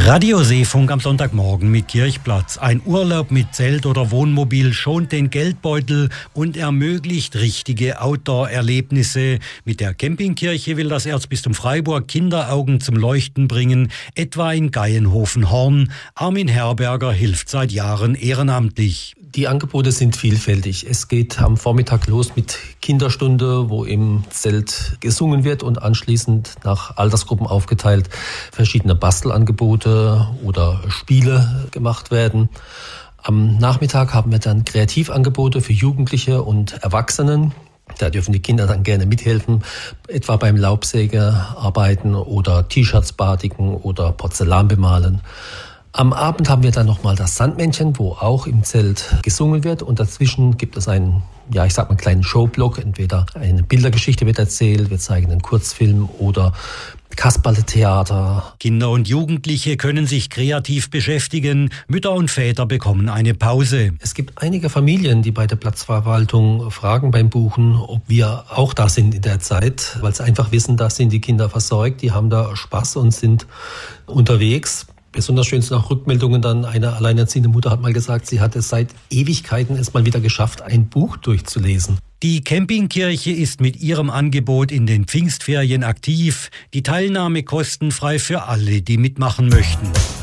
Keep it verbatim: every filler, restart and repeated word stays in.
Radio Seefunk am Sonntagmorgen mit Kirchplatz. Ein Urlaub mit Zelt oder Wohnmobil schont den Geldbeutel und ermöglicht richtige Outdoor-Erlebnisse. Mit der Campingkirche will das Erzbistum Freiburg Kinderaugen zum Leuchten bringen, etwa in Gaienhofen-Horn. Armin Herberger hilft seit Jahren ehrenamtlich. Die Angebote sind vielfältig. Es geht am Vormittag los mit Kinderstunde, wo im Zelt gesungen wird und anschließend nach Altersgruppen aufgeteilt verschiedene Bastelangebote oder Spiele gemacht werden. Am Nachmittag haben wir dann Kreativangebote für Jugendliche und Erwachsenen. Da dürfen die Kinder dann gerne mithelfen, etwa beim Laubsägearbeiten oder T-Shirts badigen oder Porzellan bemalen. Am Abend haben wir dann nochmal das Sandmännchen, wo auch im Zelt gesungen wird. Und dazwischen gibt es einen, ja, ich sag mal, kleinen Showblock. Entweder eine Bildergeschichte wird erzählt, wir zeigen einen Kurzfilm oder Kasperletheater. Kinder und Jugendliche können sich kreativ beschäftigen. Mütter und Väter bekommen eine Pause. Es gibt einige Familien, die bei der Platzverwaltung fragen beim Buchen, ob wir auch da sind in der Zeit, weil sie einfach wissen, da sind die Kinder versorgt, die haben da Spaß und sind unterwegs. Besonders schön sind auch Rückmeldungen dann. Eine alleinerziehende Mutter hat mal gesagt, sie hat es seit Ewigkeiten es mal wieder geschafft, ein Buch durchzulesen. Die Campingkirche ist mit ihrem Angebot in den Pfingstferien aktiv. Die Teilnahme kostenfrei für alle, die mitmachen möchten.